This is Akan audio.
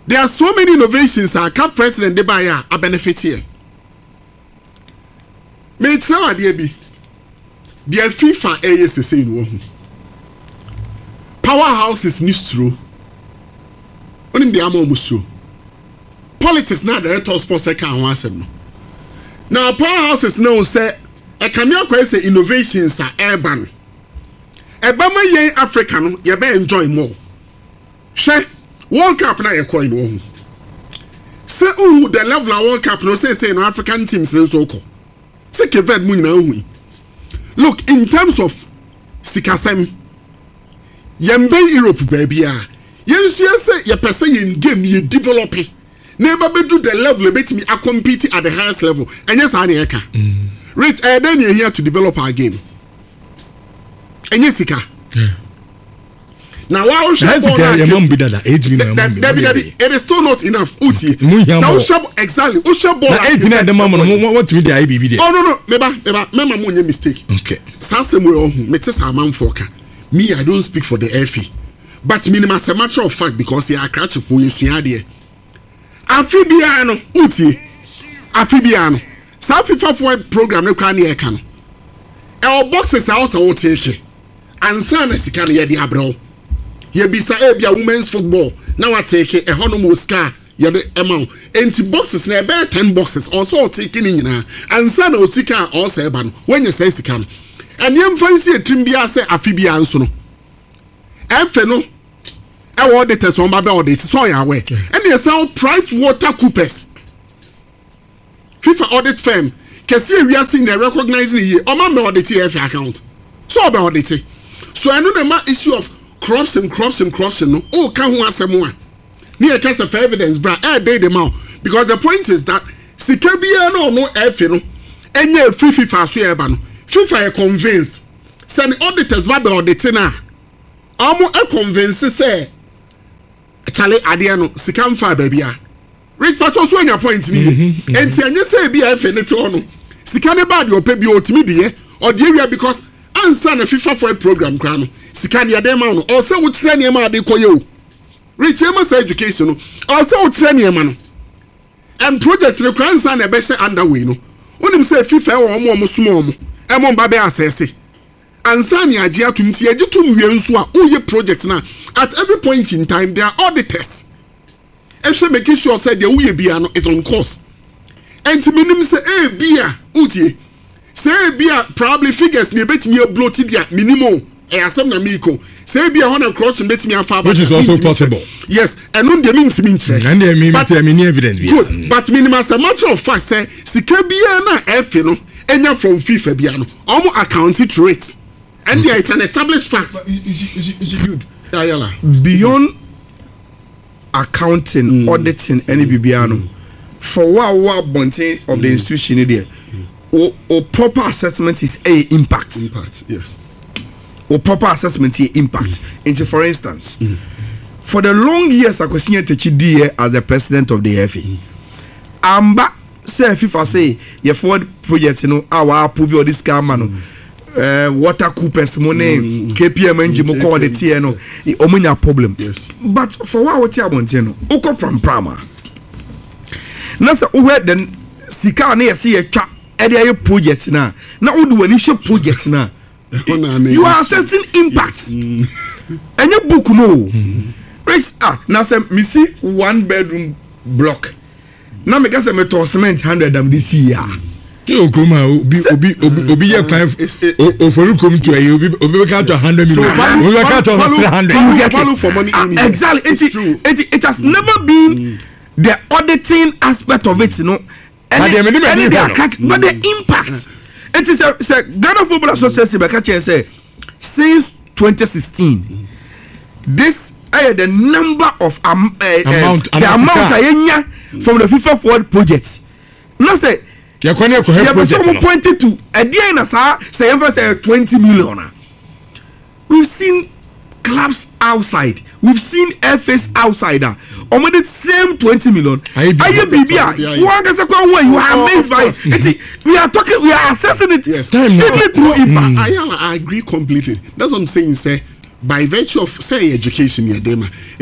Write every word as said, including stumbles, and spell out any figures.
There are so many innovations our CAF president de buy a benefit here. Me tell idea be the FIFA A S say no. Powerhouses news through. Only the amo musu. Politics now the top sponsor can once no. Now powerhouses now say a cameo say innovations are urban. Ebama yen Africa no ye be enjoy more. She World Cup na ye coin wo. Say oh the level of World Cup no say say no African teams no so ko. Say Kevad mu nyina hu. Look, in terms of sikasem yembe Europe baby a. Yensu say ye person yen game ye develop. Never be do the level bet me a compete at the highest level. And yes I eka. Mm. Rich uh, then you're here to develop our game. And yes sika. Yeah. Now why should it is still not enough. Uti. So exactly. Usha ball. eighty-nine the mama what to me the I B B. Oh no no, meba meba mema mo nye mistake. Okay. Sansem we ohu, me tesa amanfoka. Me I don't speak for the F I. But minimum as a matter of fact because they are catch for you there. Afibiano, uti. Afibiano. Sa FIFA forward program no kan ye kan. Our boxes are also take. Ansa na sika na ye di abro. Ye bisa e bia women's football. Now I take a honomo scar ye the amount. Enti boxes na be ten boxes also taking in nyina. Ansa na osika also e ba no. When you say sika no. And yem fancy a trim bia say afibia nso no. Efe no I want the test on my body. So ya way. And they sound Price Water Coopers. FIFA audit firm. Can see we are seeing the recognizing ye. Oh my audit T F account. So about audit. So I know the issue of crops and crops and crops and no. Oh, can who answer more? Near case of evidence, bra. I day them out because the point is that Sikabia no no F no. Any free FIFA so ya ban. FIFA are convinced. Send auditors ba be auditing na. Amo e convince say Charlie Adiano, Sikam fa baby. Rich Pato so your point ni. Enti anye say bi a fe ne te ono. Sikane bad your pay bi otimi de or dey because answer na FIFA for program kra no. Sikane ade ma no. Or say wo kire ne ma de koye o. Rich ema say education no. Or say wo kire ne ma no. And project ne kra answer na be say underway no. Wonim say FIFA wo omo omo sumo omo. E mo ba be asese. Ansani agia tumti agi tum wienso a uye project na at every point in time there are auditors and so making sure say the uye bia no is on course and minim say eh bia utie say bia probably figures me bet me bloat bia minimum e asem na miko say bia hona cross bet me afa which is also possible yes and no dey mean to mean and dey mean to mean evidence bia good but minimum as a matter of fact say sika bia na F no enya from FIFA bia no omo account it rate. And okay. It's an established fact. But is it, is it, is it good? Yeah, beyond accounting, mm. auditing, any mm. Bibiano, mm. for what what bunting of mm. the institution there, mm. or, or proper assessment is a impact. Impact, yes. Or proper assessment is impact. Mm. Into for instance, mm. for the long years I was senior Techidi as the president of the F I. Mm. Amba say FIFA say your forward project, you know, our approve all this scam man. Mm. Uh, water coopers money mm. K P M N G mo call the T N O omunya problem yes but for what what you want you know oko pram prama na say o head then sika na yesi etwa e dey project na na wo do wani hwe project na you are assessing impact any book no right ah na say me see one bedroom block na me get say me to cement one hundred am this year. You come obi obi obi obi ye kwan o for come to you obi obi count to one hundred million obi count to three hundred you get value for money uh, exactly it, it, it, it has mm. never been mm. the auditing aspect of it you know and the, and the, the, but the impact mm. it is a, a Ghana Football Association be catch say since twenty sixteen mm. this uh, the number of um, uh, amount, uh, the amount that mm. from the FIFA Forward project now say ya kwani ko help project no pointed to a day na sa say say twenty million. We've seen clubs outside. We've seen F S outsider. Omo the same twenty million. Aye bibia. One can say you are made by it. We are talking we are assessing it. Yes. Through impact. I agree completely. That's what I'm saying say by virtue of say education here dema